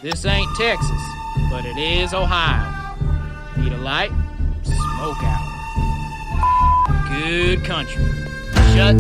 This ain't Texas, but it is Ohio. Need a light? Smoke out. Good country.